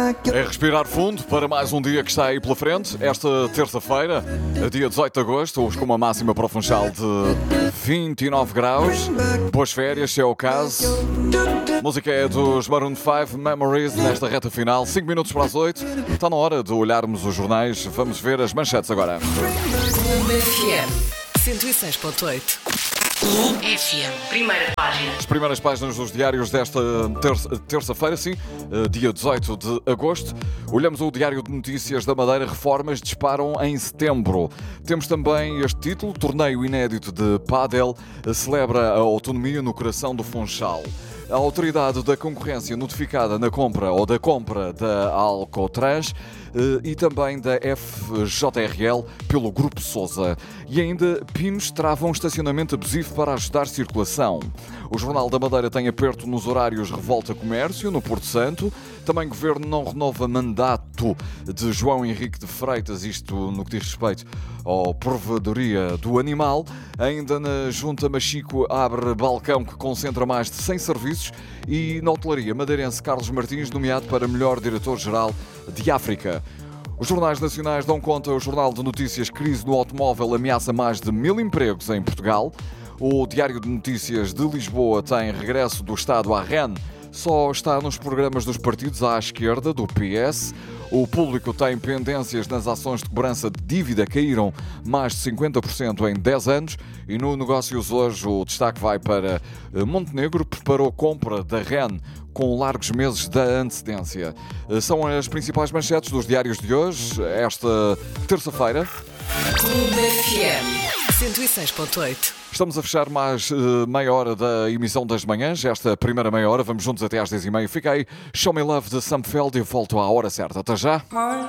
É respirar fundo para mais um dia que está aí pela frente. Esta terça-feira, dia 18 de agosto, hoje com uma máxima para o Funchal de 29 graus. Boas férias, se é o caso. A música é dos Maroon 5, Memories, nesta reta final. 5 minutos para as 8. Está na hora de olharmos os jornais. Vamos ver as manchetes agora. FM 106.8. FM, primeira página. As primeiras páginas dos diários desta terça-feira, sim, dia 18 de agosto. Olhamos o Diário de Notícias da Madeira. Reformas disparam em setembro. Temos também este título: Torneio inédito de pádel celebra a autonomia no coração do Funchal. A autoridade da concorrência notificada na compra ou da compra da Alcotrans e também da FJRL pelo Grupo Sousa. E ainda, PIMs travam estacionamento abusivo para ajudar circulação. O Jornal da Madeira tem aperto nos horários Revolta Comércio, no Porto Santo. Também Governo não renova mandato de João Henrique de Freitas, isto no que diz respeito à provedoria do animal. Ainda na Junta Machico abre balcão que concentra mais de 100 serviços. E na hotelaria madeirense, Carlos Martins nomeado para melhor diretor-geral de África. Os jornais nacionais dão conta. O Jornal de Notícias: crise no automóvel ameaça mais de 1000 empregos em Portugal. O Diário de Notícias de Lisboa tem regresso do Estado à REN. Só está nos programas dos partidos à esquerda, do PS. O Público tem pendências nas ações de cobrança de dívida, caíram mais de 50% em 10 anos. E no Negócios hoje o destaque vai para Montenegro, preparou compra da REN com largos meses de antecedência. São as principais manchetes dos diários de hoje, esta terça-feira. FM 106.8. Estamos a fechar mais meia hora da emissão das manhãs. Esta primeira meia hora, vamos juntos até às 10h30. Fica aí, Show Me Love de Sam Feld e eu volto à hora certa. Até já!